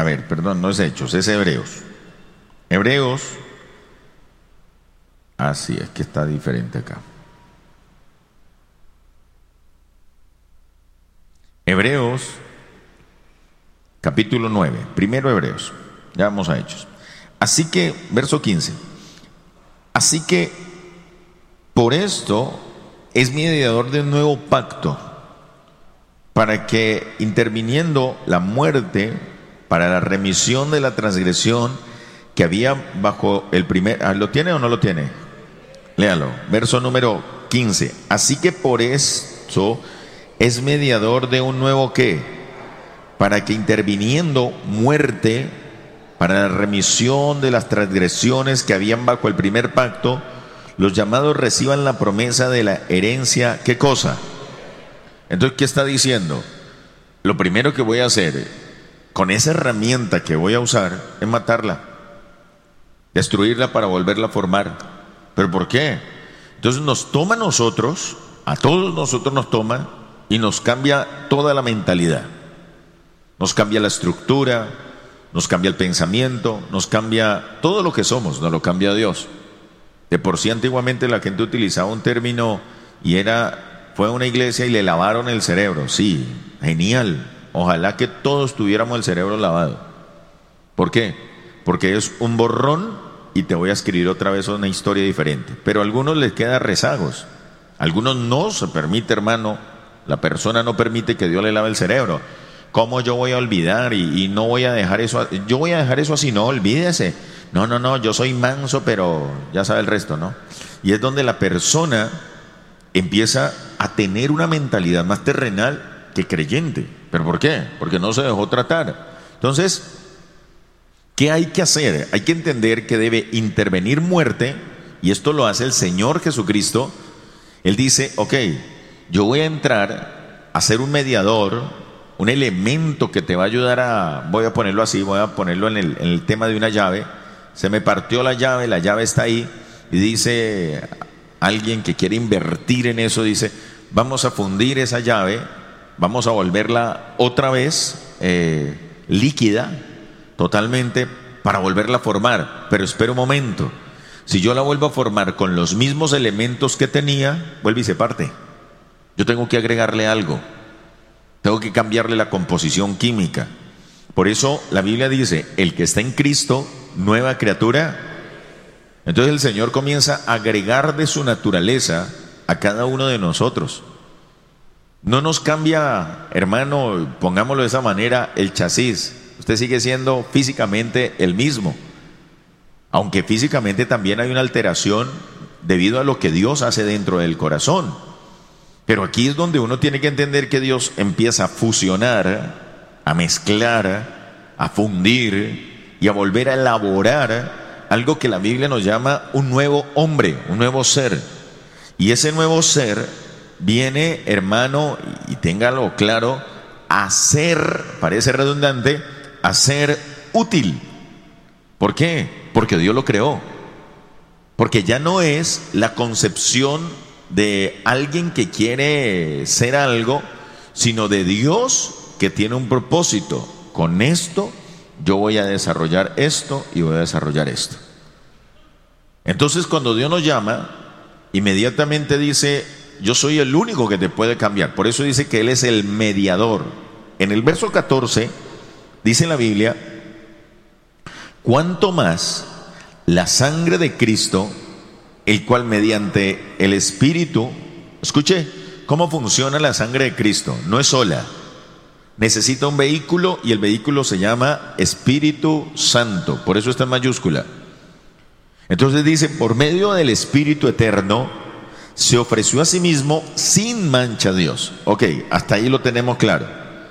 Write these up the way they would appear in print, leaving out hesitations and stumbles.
A ver, perdón, no es Hechos, es Hebreos. Hebreos. Sí, es que está diferente acá. Hebreos, capítulo 9. Primero Hebreos. Ya vamos a Hechos. Así que, verso 15. Así que, por esto, es mediador de un nuevo pacto, para que, interviniendo la muerte, para la remisión de la transgresión que había bajo el primer... ¿Lo tiene o no lo tiene? Léalo, verso número 15. Así que por esto es mediador de un nuevo ¿qué? Para que, interviniendo muerte, para la remisión de las transgresiones que habían bajo el primer pacto, los llamados reciban la promesa de la herencia. ¿Qué cosa? Entonces, ¿qué está diciendo? Lo primero que voy a hacer con esa herramienta que voy a usar es matarla, destruirla para volverla a formar. ¿Pero por qué? Entonces nos toma a nosotros, a todos nosotros nos toma y nos cambia toda la mentalidad. Nos cambia la estructura, nos cambia el pensamiento, nos cambia todo lo que somos, nos lo cambia Dios. De por sí antiguamente la gente utilizaba un término y fue a una iglesia y le lavaron el cerebro. Sí, genial. Ojalá que todos tuviéramos el cerebro lavado. ¿Por qué? Porque es un borrón y te voy a escribir otra vez una historia diferente. Pero a algunos les queda rezagos. A algunos no se permite, hermano. La persona no permite que Dios le lave el cerebro. ¿Cómo yo voy a olvidar y no voy a dejar eso? Yo voy a dejar eso así, no, olvídese. No, yo soy manso, pero ya sabe el resto, ¿no? Y es donde la persona empieza a tener una mentalidad más terrenal que creyente. ¿Pero por qué? Porque no se dejó tratar. Entonces, ¿qué hay que hacer? Hay que entender que debe intervenir muerte, y esto lo hace el Señor Jesucristo. Él dice, ok, yo voy a entrar a ser un mediador, un elemento que te va a ayudar voy a ponerlo así, voy a ponerlo en el tema de una llave. Se me partió la llave está ahí, y dice alguien que quiere invertir en eso, dice, vamos a fundir esa llave, vamos a volverla otra vez líquida, totalmente, para volverla a formar. Pero espera un momento, si yo la vuelvo a formar con los mismos elementos que tenía, vuelve y se parte. Yo tengo que agregarle algo, tengo que cambiarle la composición química. Por eso la Biblia dice, el que está en Cristo, nueva criatura. Entonces el Señor comienza a agregar de su naturaleza a cada uno de nosotros. No nos cambia, hermano, pongámoslo de esa manera, el chasis. Usted sigue siendo físicamente el mismo, aunque físicamente también hay una alteración debido a lo que Dios hace dentro del corazón. Pero aquí es donde uno tiene que entender que Dios empieza a fusionar, a mezclar, a fundir y a volver a elaborar algo que la Biblia nos llama un nuevo hombre, un nuevo ser. Y ese nuevo ser viene, hermano, y téngalo claro, a ser, parece redundante, a ser útil. ¿Por qué? Porque Dios lo creó. Porque ya no es la concepción de alguien que quiere ser algo, sino de Dios que tiene un propósito. Con esto yo voy a desarrollar esto y voy a desarrollar esto. Entonces cuando Dios nos llama, inmediatamente dice, yo soy el único que te puede cambiar. Por eso dice que Él es el mediador. En el verso 14 dice la Biblia, cuanto más la sangre de Cristo, el cual mediante el Espíritu, escuche cómo funciona la sangre de Cristo, no es sola, necesita un vehículo, y el vehículo se llama Espíritu Santo, por eso está en mayúscula. Entonces dice, por medio del Espíritu eterno se ofreció a sí mismo sin mancha a Dios. Ok, hasta ahí lo tenemos claro.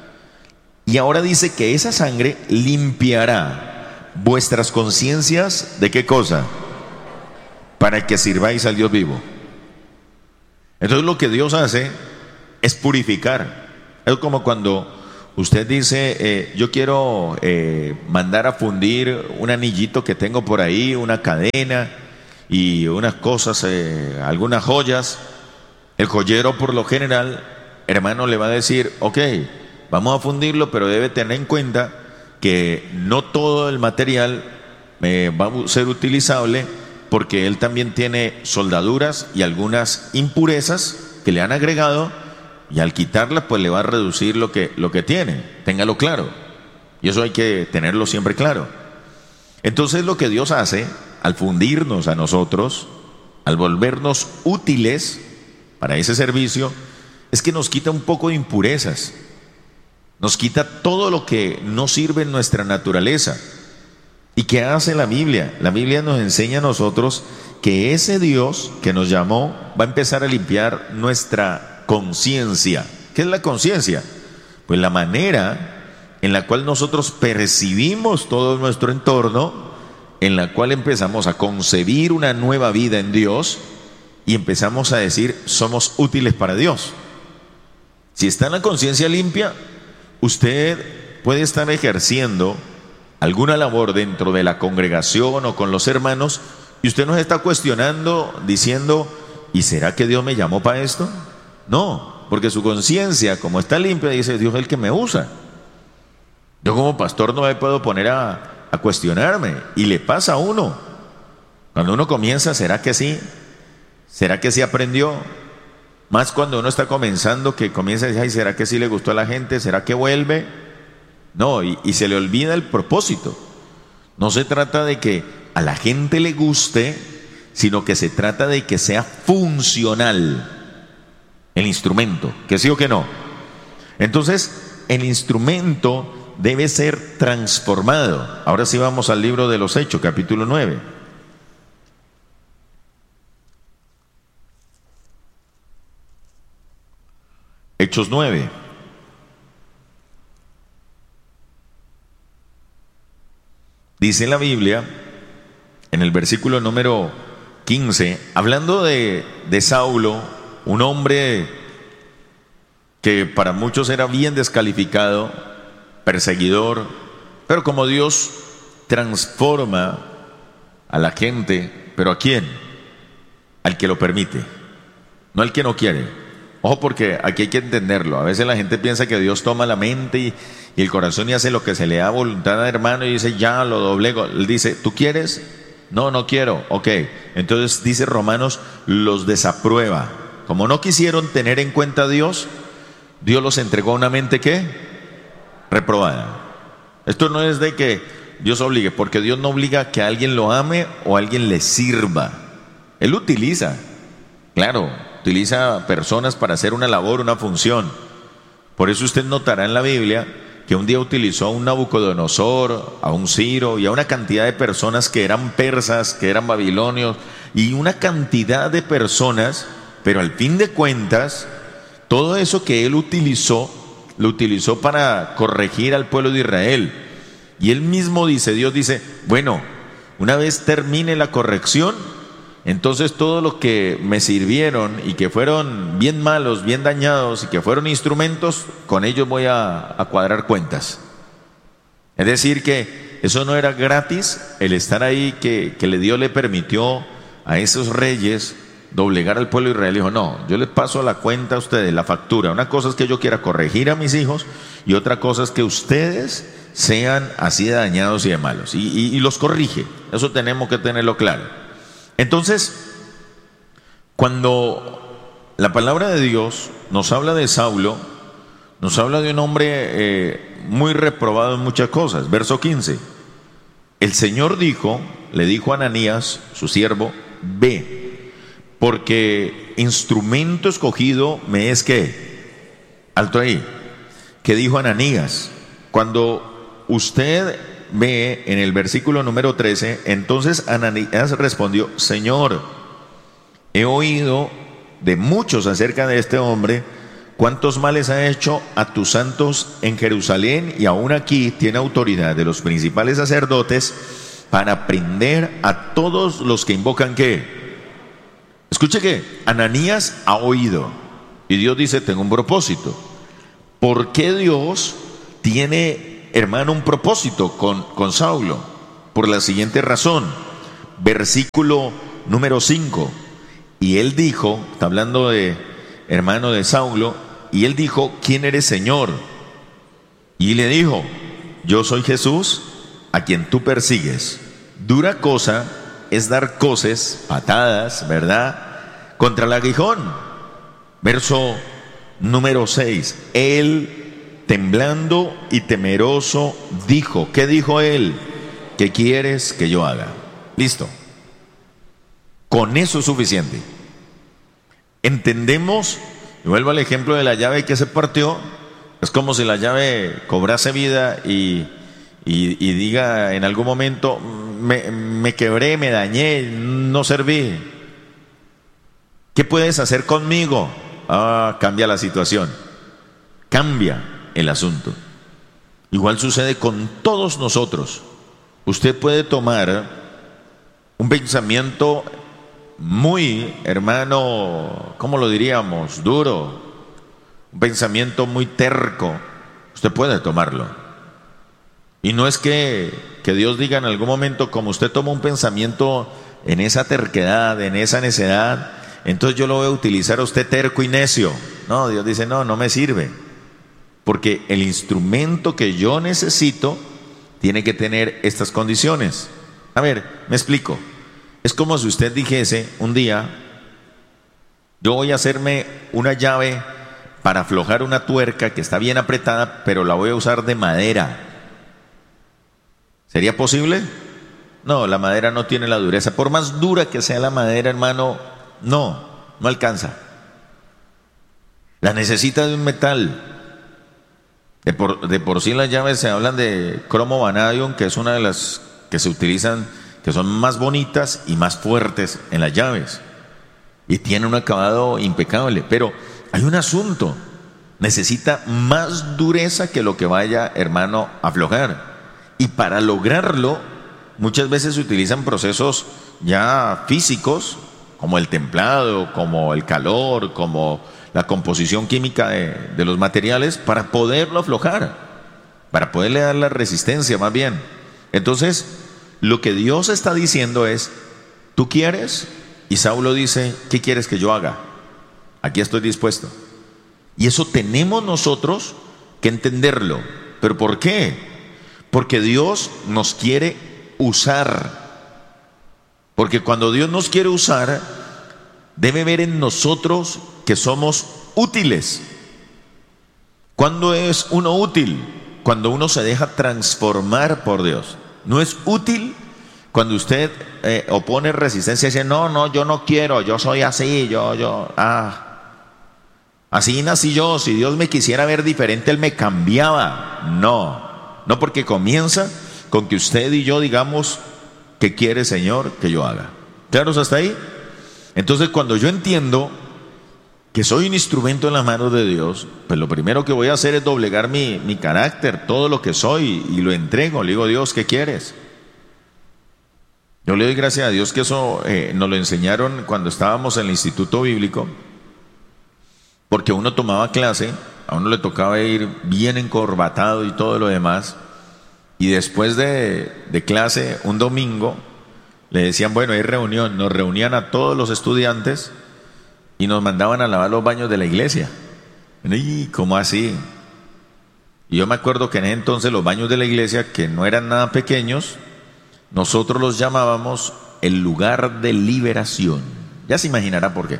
Y ahora dice que esa sangre limpiará vuestras conciencias, ¿de qué cosa? Para que sirváis al Dios vivo. Entonces lo que Dios hace es purificar. Es como cuando usted dice, yo quiero mandar a fundir un anillito que tengo por ahí, una cadena y unas cosas, algunas joyas. El joyero por lo general, hermano, le va a decir, ok, vamos a fundirlo, pero debe tener en cuenta que no todo el material va a ser utilizable, porque él también tiene soldaduras y algunas impurezas que le han agregado, y al quitarlas pues le va a reducir lo que tiene. Téngalo claro, y eso hay que tenerlo siempre claro. Entonces lo que Dios hace al fundirnos a nosotros, al volvernos útiles para ese servicio, es que nos quita un poco de impurezas, nos quita todo lo que no sirve en nuestra naturaleza. ¿Y qué hace la Biblia? La Biblia nos enseña a nosotros que ese Dios que nos llamó va a empezar a limpiar nuestra conciencia. ¿Qué es la conciencia? Pues la manera en la cual nosotros percibimos todo nuestro entorno, en la cual empezamos a concebir una nueva vida en Dios y empezamos a decir, somos útiles para Dios. Si está en la conciencia limpia, usted puede estar ejerciendo alguna labor dentro de la congregación o con los hermanos, y usted nos está cuestionando, diciendo, ¿y será que Dios me llamó para esto? No, porque su conciencia, como está limpia, dice, Dios es el que me usa. Yo como pastor no me puedo poner a cuestionarme, y le pasa a uno. Cuando uno comienza, ¿será que sí? ¿Será que sí aprendió? Más cuando uno está comenzando, que comienza a decir, ay, ¿será que sí le gustó a la gente? ¿Será que vuelve? No, y se le olvida el propósito. No se trata de que a la gente le guste, sino que se trata de que sea funcional el instrumento, que sí o que no. Entonces, el instrumento debe ser transformado. Ahora sí vamos al libro de los Hechos, capítulo 9. Hechos 9. Dice la Biblia, en el versículo número 15, hablando de Saulo, un hombre que para muchos era bien descalificado, perseguidor, pero como Dios transforma a la gente, ¿pero a quién? Al que lo permite, no al que no quiere. Ojo, porque aquí hay que entenderlo. A veces la gente piensa que Dios toma la mente y el corazón y hace lo que se le da voluntad al hermano y dice, ya lo doblego. Él dice, ¿tú quieres? No, no quiero. Ok, entonces dice Romanos, los desaprueba. Como no quisieron tener en cuenta a Dios, Dios los entregó a una mente, ¿qué? Reprobada. Esto no es de que Dios obligue, porque Dios no obliga a que alguien lo ame o a alguien le sirva. Él utiliza, claro, utiliza personas para hacer una labor, una función. Por eso usted notará en la Biblia que un día utilizó a un Nabucodonosor, a un Ciro y a una cantidad de personas que eran persas, que eran babilonios, y una cantidad de personas, pero al fin de cuentas, todo eso que él utilizó, lo utilizó para corregir al pueblo de Israel. Y él mismo dice, Dios dice, bueno, una vez termine la corrección, entonces todos los que me sirvieron y que fueron bien malos, bien dañados y que fueron instrumentos, con ellos voy a cuadrar cuentas. Es decir que eso no era gratis, el estar ahí que Dios le permitió a esos reyes doblegar al pueblo de Israel. Dijo, no, yo les paso la cuenta a ustedes, la factura. Una cosa es que yo quiera corregir a mis hijos y otra cosa es que ustedes sean así de dañados y de malos. Y los corrige, eso tenemos que tenerlo claro. Entonces, cuando la palabra de Dios nos habla de Saulo, nos habla de un hombre muy reprobado en muchas cosas. Verso 15, el Señor le dijo a Ananías, su siervo, ve, porque instrumento escogido me es que, alto ahí, que dijo Ananías, cuando usted ve en el versículo número 13, entonces Ananías respondió, Señor, he oído de muchos acerca de este hombre, cuántos males ha hecho a tus santos en Jerusalén, y aún aquí tiene autoridad de los principales sacerdotes para prender a todos los que invocan ¿qué? Escuche que Ananías ha oído, y Dios dice, tengo un propósito. ¿Por qué Dios tiene, hermano, un propósito con Saulo? Por la siguiente razón, versículo número 5, y él dijo, está hablando de hermano de Saulo, y él dijo, ¿quién eres, Señor? Y le dijo, yo soy Jesús a quien tú persigues. Dura cosa es dar coces, patadas, ¿verdad?, contra el aguijón. Verso número 6. Él, temblando y temeroso, dijo, ¿qué dijo él? ¿Qué quieres que yo haga? Listo. Con eso es suficiente. Entendemos, y vuelvo al ejemplo de la llave que se partió. Es como si la llave cobrase vida y diga en algún momento, me quebré, me dañé, no serví. ¿Qué puedes hacer conmigo? Cambia la situación, cambia el asunto. Igual sucede con todos nosotros. Usted puede tomar un pensamiento muy, hermano, ¿cómo lo diríamos? Duro, un pensamiento muy terco. Usted puede tomarlo. Y no es que Dios diga en algún momento, como usted toma un pensamiento en esa terquedad, en esa necedad, entonces yo lo voy a utilizar a usted terco y necio. No, Dios dice, no me sirve. Porque el instrumento que yo necesito tiene que tener estas condiciones. A ver, me explico. Es como si usted dijese un día, yo voy a hacerme una llave para aflojar una tuerca que está bien apretada, pero la voy a usar de madera. ¿Sería posible? No, la madera no tiene la dureza. Por más dura que sea la madera, hermano, no alcanza. La necesita de un metal. De por sí las llaves se hablan de cromo vanadium, que es una de las que se utilizan, que son más bonitas y más fuertes en las llaves. Y tiene un acabado impecable. Pero hay un asunto. Necesita más dureza que lo que vaya, hermano, a aflojar. Y para lograrlo, muchas veces se utilizan procesos ya físicos, como el templado, como el calor, como la composición química de los materiales, para poderlo aflojar, para poderle dar la resistencia más bien. Entonces, lo que Dios está diciendo es, ¿tú quieres? Y Saulo dice, ¿qué quieres que yo haga? Aquí estoy dispuesto. Y eso tenemos nosotros que entenderlo. ¿Pero por qué? Porque Dios nos quiere usar. Porque cuando Dios nos quiere usar, debe ver en nosotros que somos útiles. ¿Cuándo es uno útil? Cuando uno se deja transformar por Dios. No es útil cuando usted opone resistencia y dice, no, yo no quiero, yo soy así, así nací yo, si Dios me quisiera ver diferente, Él me cambiaba. No, porque comienza con que usted y yo digamos, ¿qué quiere, Señor, que yo haga? ¿Claros hasta ahí? Entonces, cuando yo entiendo que soy un instrumento en las manos de Dios, pues lo primero que voy a hacer es doblegar mi carácter, todo lo que soy, y lo entrego. Le digo, Dios, ¿qué quieres? Yo le doy gracias a Dios que eso nos lo enseñaron cuando estábamos en el Instituto Bíblico, porque uno tomaba clase, a uno le tocaba ir bien encorbatado y todo lo demás, y después de clase, un domingo, le decían, bueno, hay reunión. Nos reunían a todos los estudiantes y nos mandaban a lavar los baños de la iglesia. ¿Y cómo así? Y yo me acuerdo que en ese entonces los baños de la iglesia, que no eran nada pequeños, nosotros los llamábamos el lugar de liberación. Ya se imaginará por qué.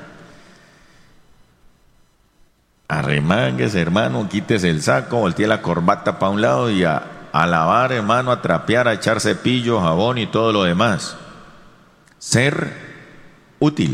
Arremánguese, hermano, quítese el saco, voltee la corbata para un lado y a lavar, hermano, a trapear, a echar cepillo, jabón y todo lo demás. Ser útil.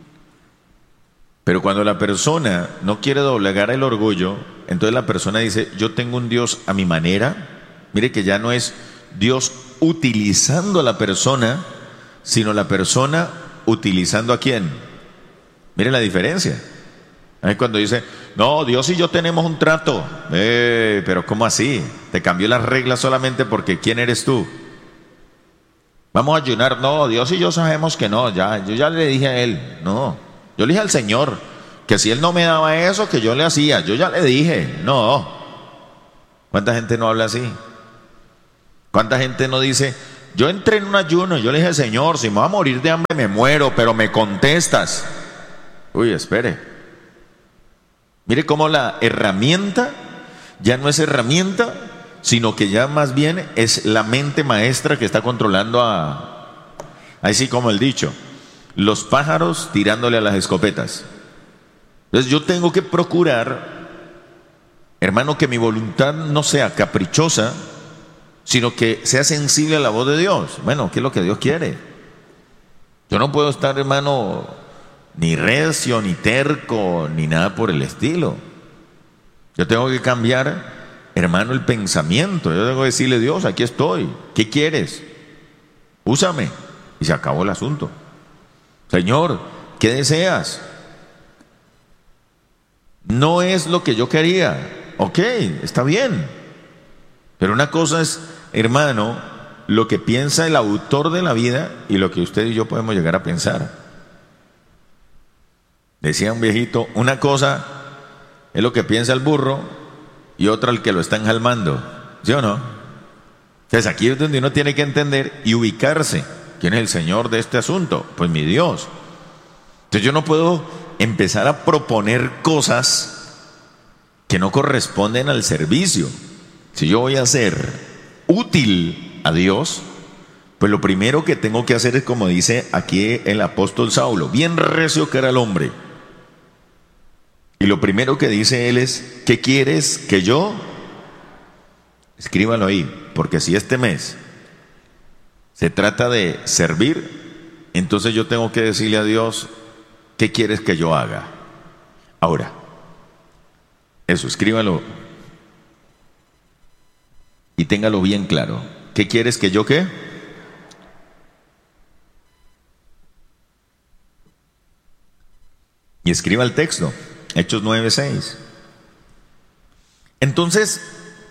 Pero cuando la persona no quiere doblegar el orgullo, entonces la persona dice, yo tengo un Dios a mi manera. Mire que ya no es Dios utilizando a la persona, sino la persona utilizando a quién. Mire la diferencia. Ahí cuando dice, no, Dios y yo tenemos un trato. Pero ¿cómo así? Te cambió las reglas solamente porque ¿quién eres tú? Vamos a ayunar. No, Dios y yo sabemos que no. Yo ya le dije a Él. No, yo le dije al Señor que si Él no me daba eso, que yo le hacía. Yo ya le dije. No. ¿Cuánta gente no habla así? ¿Cuánta gente no dice, yo entré en un ayuno, yo le dije, Señor, si me voy a morir de hambre me muero, pero me contestas? Uy, espere. Mire cómo la herramienta ya no es herramienta, sino que ya más bien es la mente maestra que está controlando así como el dicho, los pájaros tirándole a las escopetas. Entonces yo tengo que procurar, hermano, que mi voluntad no sea caprichosa, sino que sea sensible a la voz de Dios. Bueno, ¿qué es lo que Dios quiere? Yo no puedo estar, hermano, ni recio, ni terco, ni nada por el estilo. Yo tengo que cambiar, hermano, el pensamiento. Yo tengo que decirle, Dios, aquí estoy. ¿Qué quieres? Úsame. Y se acabó el asunto. Señor, ¿qué deseas? No es lo que yo quería. Ok, está bien. Pero una cosa es, hermano, lo que piensa el autor de la vida y lo que usted y yo podemos llegar a pensar. Decía un viejito, una cosa es lo que piensa el burro y otra el que lo está enjalmando. ¿Sí o no? Entonces aquí es donde uno tiene que entender y ubicarse. ¿Quién es el Señor de este asunto? Pues mi Dios. Entonces yo no puedo empezar a proponer cosas que no corresponden al servicio. Si yo voy a ser útil a Dios, pues lo primero que tengo que hacer es como dice aquí el apóstol Saulo, bien recio que era el hombre. Y lo primero que dice él es, ¿qué quieres que yo? Escríbalo ahí, porque si este mes se trata de servir, entonces yo tengo que decirle a Dios, ¿qué quieres que yo haga? Ahora, eso, escríbalo y téngalo bien claro. ¿Qué quieres que yo qué? Y escriba el texto, Hechos 9:6. Entonces,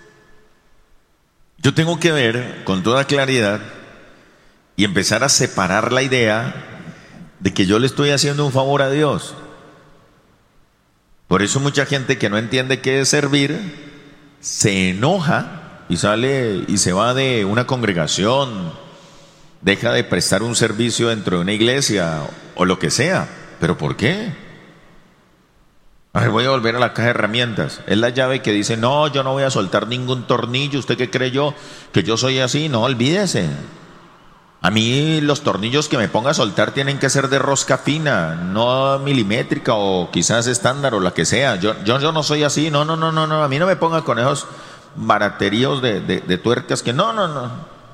yo tengo que ver con toda claridad y empezar a separar la idea de que yo le estoy haciendo un favor a Dios. Por eso mucha gente que no entiende qué es servir, se enoja y sale y se va de una congregación, deja de prestar un servicio dentro de una iglesia o lo que sea. ¿Pero por qué? A ver, voy a volver a la caja de herramientas. Es la llave que dice, no, yo no voy a soltar ningún tornillo. ¿Usted qué cree yo? ¿Que yo soy así? No, olvídese. A mí los tornillos que me ponga a soltar tienen que ser de rosca fina, no milimétrica o quizás estándar o la que sea. Yo no soy así, no. A mí no me ponga con esos barateríos de tuercas que no.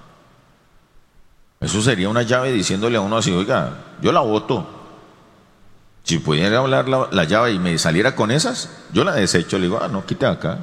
Eso sería una llave diciéndole a uno así, oiga, yo la boto. Si pudiera hablar la llave y me saliera con esas, yo la desecho, le digo, no, quita acá.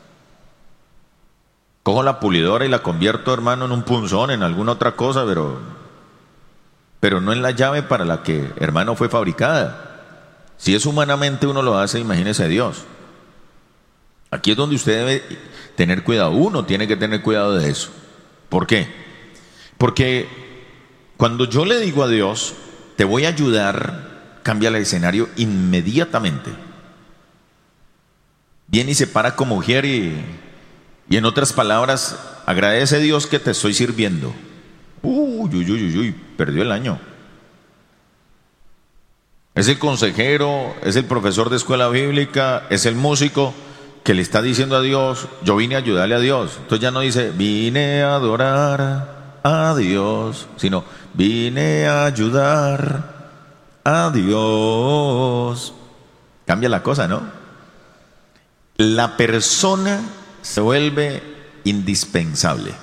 Cojo la pulidora y la convierto, hermano, en un punzón, en alguna otra cosa, pero no en la llave para la que, hermano, fue fabricada. Si es humanamente uno lo hace, imagínese Dios. Aquí es donde usted debe tener cuidado. Uno tiene que tener cuidado de eso. ¿Por qué? Porque cuando yo le digo a Dios, te voy a ayudar, cambia el escenario inmediatamente. Viene y se para como mujer y en otras palabras, agradece a Dios que te estoy sirviendo. Perdió el año. Es el consejero, es el profesor de escuela bíblica, es el músico que le está diciendo a Dios, yo vine a ayudarle a Dios. Entonces ya no dice, vine a adorar a Dios, sino vine a ayudar a Dios. Cambia la cosa, ¿no? La persona se vuelve indispensable.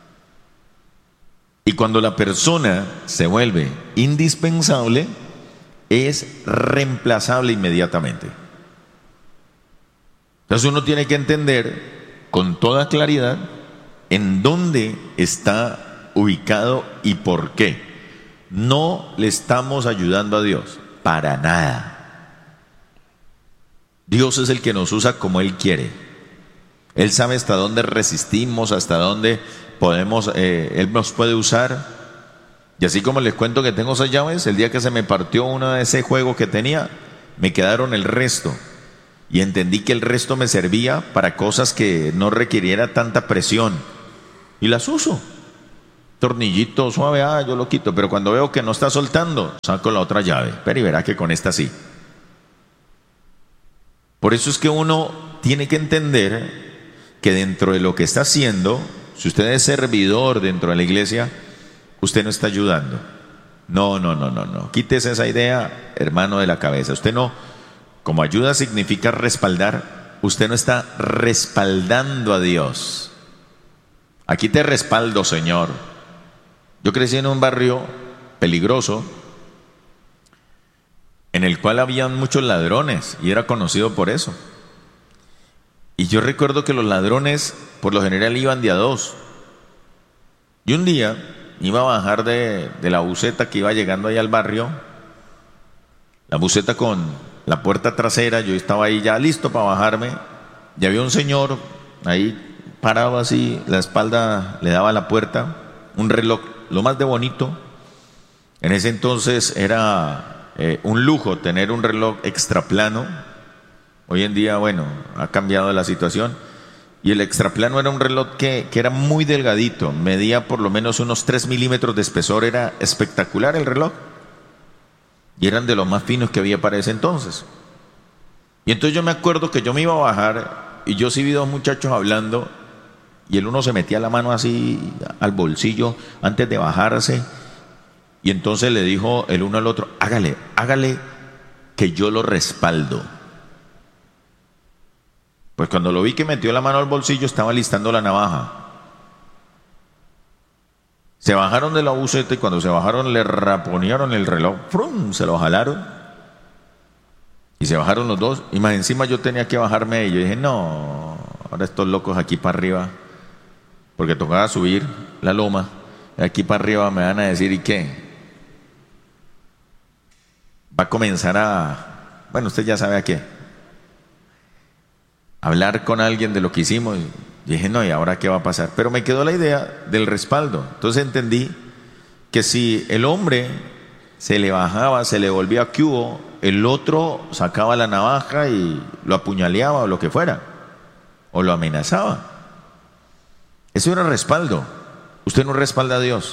Y cuando la persona se vuelve indispensable, es reemplazable inmediatamente. Entonces uno tiene que entender con toda claridad en dónde está ubicado y por qué. No le estamos ayudando a Dios, para nada. Dios es el que nos usa como Él quiere. Él sabe hasta dónde resistimos, hasta dónde podemos, Él nos puede usar. Y así como les cuento que tengo esas llaves, el día que se me partió uno de ese juego que tenía, me quedaron el resto. Y entendí que el resto me servía para cosas que no requiriera tanta presión. Y las uso. Tornillito suave, yo lo quito. Pero cuando veo que no está soltando, saco la otra llave. Pero y verá que con esta sí. Por eso es que uno tiene que entender que dentro de lo que está haciendo, si usted es servidor dentro de la iglesia, usted no está ayudando. No. Quítese esa idea, hermano, de la cabeza. Usted no, como ayuda significa respaldar, usted no está respaldando a Dios. Aquí te respaldo, Señor. Yo crecí en un barrio peligroso en el cual habían muchos ladrones y era conocido por eso. Y yo recuerdo que los ladrones por lo general iban de a dos. Y un día iba a bajar de la buseta que iba llegando ahí al barrio, la buseta con la puerta trasera, yo estaba ahí ya listo para bajarme, y había un señor ahí parado así, la espalda le daba a la puerta, un reloj, lo más de bonito. En ese entonces era un lujo tener un reloj extraplano. Hoy en día, bueno, ha cambiado la situación. Y el extraplano era un reloj que era muy delgadito, medía por lo menos unos 3 milímetros de espesor, era espectacular el reloj. Y eran de los más finos que había para ese entonces. Y entonces yo me acuerdo que yo me iba a bajar y yo sí vi dos muchachos hablando y el uno se metía la mano así al bolsillo antes de bajarse y entonces le dijo el uno al otro, hágale que yo lo respaldo. Pues cuando lo vi que metió la mano al bolsillo estaba listando la navaja. Se bajaron de la buseta y cuando se bajaron le raponearon el reloj, ¡frum!, se lo jalaron y se bajaron los dos y más encima yo tenía que bajarme y yo dije, no, ahora estos locos aquí para arriba, porque tocaba subir la loma, aquí para arriba me van a decir, ¿y qué? Va a comenzar a, bueno, usted ya sabe a qué, hablar con alguien de lo que hicimos. Y dije, no, ¿y ahora qué va a pasar? Pero me quedó la idea del respaldo. Entonces entendí que si el hombre se le bajaba, se le volvía que hubo, el otro sacaba la navaja y lo apuñaleaba o lo que fuera, o lo amenazaba. Eso era respaldo. Usted no respalda a Dios.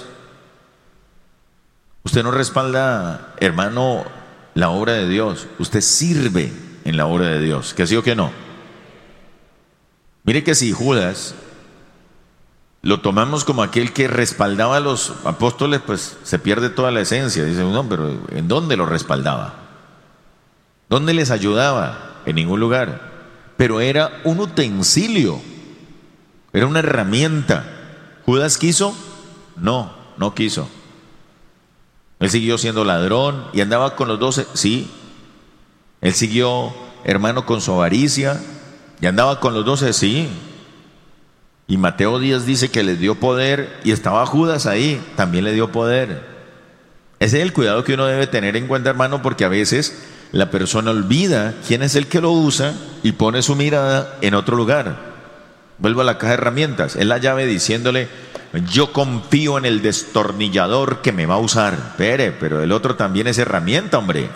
Usted no respalda, hermano, la obra de Dios. Usted sirve en la obra de Dios. ¿Que sí o que no? Mire que si Judas lo tomamos como aquel que respaldaba a los apóstoles, pues se pierde toda la esencia. Dice uno, pero ¿en dónde lo respaldaba? ¿Dónde les ayudaba? En ningún lugar. Pero era un utensilio, era una herramienta. ¿Judas quiso? No quiso. Él siguió siendo ladrón y andaba con los 12, sí. Él siguió, hermano, con su avaricia. Y andaba con los 12, sí. Y Mateo 10 dice que les dio poder y estaba Judas ahí, también le dio poder. Ese es el cuidado que uno debe tener en cuenta, hermano, porque a veces la persona olvida quién es el que lo usa y pone su mirada en otro lugar. Vuelvo a la caja de herramientas, es la llave diciéndole, yo confío en el destornillador que me va a usar. Pero el otro también es herramienta, hombre.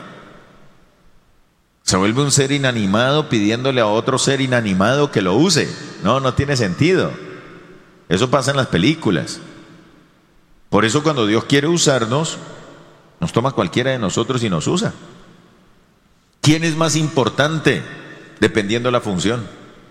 Se vuelve un ser inanimado pidiéndole a otro ser inanimado que lo use. No tiene sentido. Eso pasa en las películas. Por eso cuando Dios quiere usarnos, nos toma cualquiera de nosotros y nos usa. ¿Quién es más importante? Dependiendo de la función.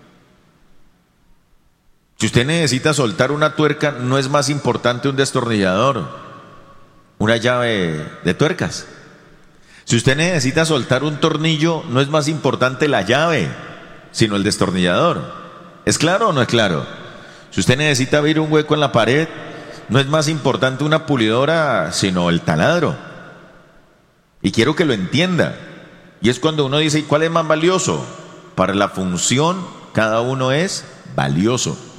Si usted necesita soltar una tuerca, no es más importante un destornillador, una llave de tuercas. Si usted necesita soltar un tornillo, no es más importante la llave, sino el destornillador. ¿Es claro o no es claro? Si usted necesita abrir un hueco en la pared, no es más importante una pulidora, sino el taladro. Y quiero que lo entienda. Y es cuando uno dice, ¿y cuál es más valioso? Para la función, cada uno es valioso.